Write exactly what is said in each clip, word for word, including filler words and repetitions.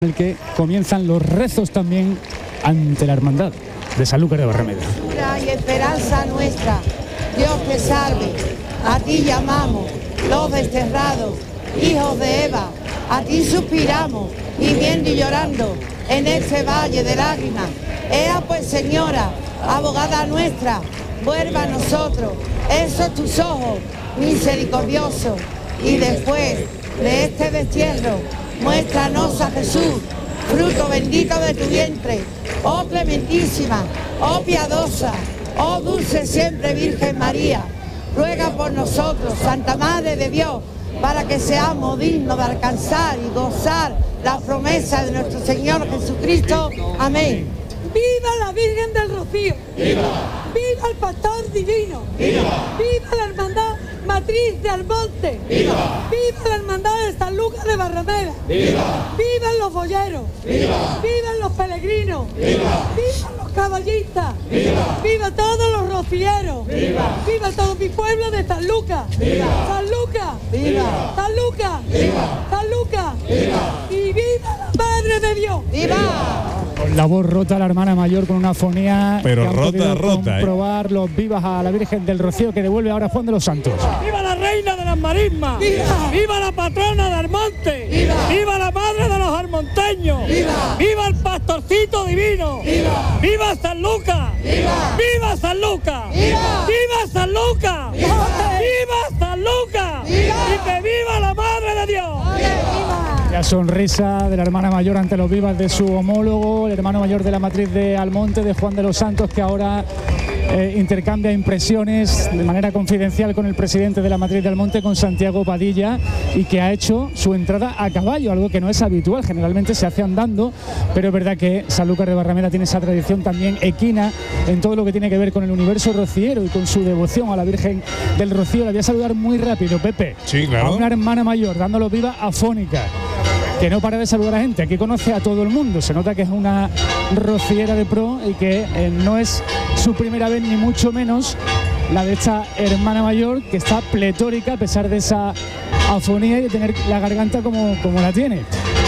el que comienzan los rezos también ante la hermandad de Sanlúcar de Barrameda. Y esperanza nuestra, Dios te salve, a ti llamamos, los desterrados, hijos de Eva, a ti suspiramos, gimiendo y llorando en este valle de lágrimas. Ea pues, Señora, abogada nuestra, vuelva a nosotros esos tus ojos misericordiosos, y después de este destierro, muéstranos a Jesús, fruto bendito de tu vientre, oh clementísima, oh piadosa, oh dulce siempre Virgen María. Ruega por nosotros, Santa Madre de Dios, para que seamos dignos de alcanzar y gozar la promesa de nuestro Señor Jesucristo. Amén. ¡Viva la Virgen del Rocío! ¡Viva! ¡Viva el Pastor Divino! ¡Viva! ¡Viva la Hermandad Matriz de Almonte! ¡Viva! ¡Viva la Hermandad de Sanlúcar de Barrameda! ¡Viva! ¡Vivan los boyeros! ¡Viva! ¡Vivan los peregrinos! ¡Viva! ¡Vivan los caballistas! ¡Viva! ¡Viva todos los rocieros! ¡Viva! ¡Viva todo mi pueblo de Sanlúcar! ¡Viva! ¡Sanlúcar! ¡Viva! ¡Sanlúcar! ¡Viva! ¡Sanlúcar! ¡Viva! ¡Y viva la Madre de Dios! ¡Viva! Con la voz rota la hermana mayor, con una fonía pero que han rota, podido rota, comprobar ¿eh? los vivas a la Virgen del Rocío, que devuelve ahora Juan de los Santos. ¡Viva la reina de las marismas! ¡Viva! ¡Viva la patrona de Almonte! ¡Viva! ¡Viva la madre de los almonteños! ¡Viva! ¡Viva el pastorcito divino! ¡Viva! ¡Viva Sanlúcar! ¡Viva! ¡Viva Sanlúcar! ¡Viva! ¡Viva Sanlúcar! ¡Viva! ¡Viva Sanlúcar! ¡Viva! ¡Y que viva la Madre de Dios! ¡Viva! La sonrisa de la hermana mayor ante los vivas de su homólogo, el hermano mayor de la matriz de Almonte, de Juan de los Santos, que ahora eh, intercambia impresiones de manera confidencial con el presidente de la matriz de Almonte, con Santiago Padilla, y que ha hecho su entrada a caballo, algo que no es habitual, generalmente se hace andando, pero es verdad que Sanlúcar de Barrameda tiene esa tradición también equina en todo lo que tiene que ver con el universo rociero y con su devoción a la Virgen del Rocío. La voy a saludar muy rápido, Pepe. Sí, claro. A una hermana mayor, dándolo viva afónica, que no para de saludar a gente, aquí conoce a todo el mundo, se nota que es una rociera de pro y que eh, no es su primera vez ni mucho menos la de esta hermana mayor, que está pletórica a pesar de esa afonía y de tener la garganta como, como la tiene,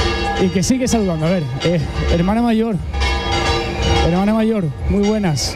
y que sigue saludando. A ver, eh, hermana mayor, hermana mayor, muy buenas.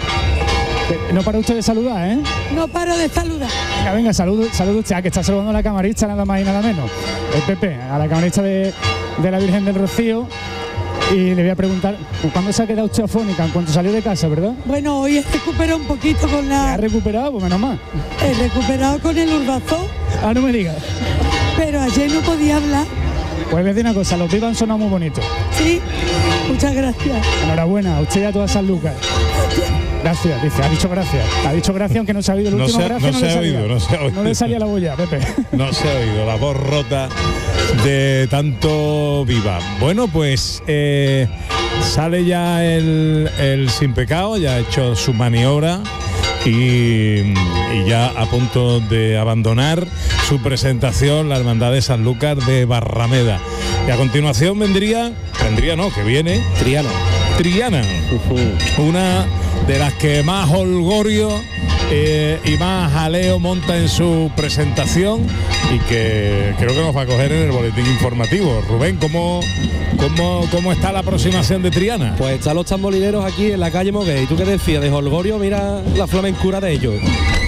No para usted de saludar, ¿eh? No paro de saludar. Venga, venga, saludo, saludo usted, a que está saludando a la camarista, nada más y nada menos. El Pepe, a la camarista de, de la Virgen del Rocío. Y le voy a preguntar, ¿cuándo se ha quedado usted afónica? En cuanto salió de casa, ¿verdad? Bueno, hoy he recuperado un poquito con la... ¿Ha recuperado? Pues menos mal. He recuperado con el urbazón. Ah, no me digas. Pero ayer no podía hablar. Pues voy a decir una cosa, los vivas han sonado muy bonitos. Sí, muchas gracias. Enhorabuena, a usted y a toda Sanlúcar. Gracias, dice, ha dicho gracias. Ha dicho gracias, aunque no se ha oído el no último se, gracias. No, No, se le ha oído, no se ha oído. No le salía la boya, Pepe. No se ha oído la voz rota de tanto viva. Bueno, pues eh, sale ya el, el Sin Pecado, ya ha hecho su maniobra y, y ya a punto de abandonar su presentación, la Hermandad de Sanlúcar de Barrameda. Y a continuación vendría, vendría no, que viene Triana. Triana, uh-huh. Una de las que más holgorio eh, y más jaleo monta en su presentación, y que creo que nos va a coger en el boletín informativo. Rubén, ¿cómo, cómo, cómo está la aproximación de Triana? Pues están los tamborileros aquí en la calle Moguer. ¿Y tú qué decías de holgorio? Mira la flamencura de ellos.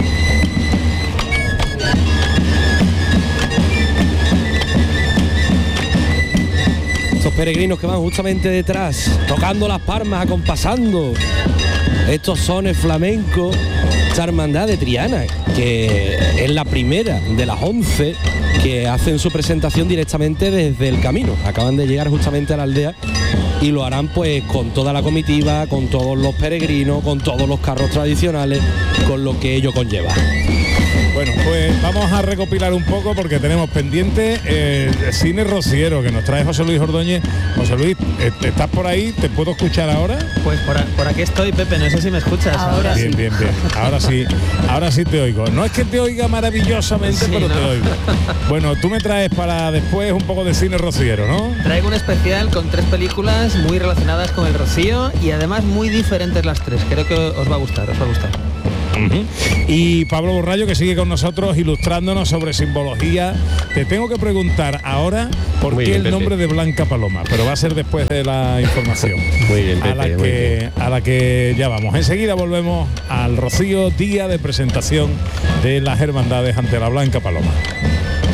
Estos peregrinos que van justamente detrás, tocando las palmas, acompasando estos sones flamencos, esta hermandad de Triana, que es la primera de las once que hacen su presentación directamente desde el camino. Acaban de llegar justamente a la aldea y lo harán pues con toda la comitiva, con todos los peregrinos, con todos los carros tradicionales, con lo que ello conlleva. Bueno, pues vamos a recopilar un poco porque tenemos pendiente eh, el cine rociero que nos trae José Luis Ordóñez. José Luis, ¿estás por ahí? ¿Te puedo escuchar ahora? Pues por, a, por aquí estoy, Pepe, no sé si me escuchas. Ahora bien, sí. bien, bien. Ahora sí, ahora sí te oigo. No es que te oiga maravillosamente, Sí, pero ¿no? te oigo. Bueno, tú me traes para después un poco de cine rociero, ¿no? Traigo un especial con tres películas muy relacionadas con el Rocío y además muy diferentes las tres. Creo que os va a gustar, os va a gustar. Uh-huh. Y Pablo Borrallo, que sigue con nosotros ilustrándonos sobre simbología. Te tengo que preguntar ahora por Muy qué bien, el Pepe. nombre de Blanca Paloma, pero va a ser después de la información. Muy bien, a la Pepe, muy que a la que ya vamos. Enseguida volvemos al Rocío, día de presentación de las hermandades ante la Blanca Paloma.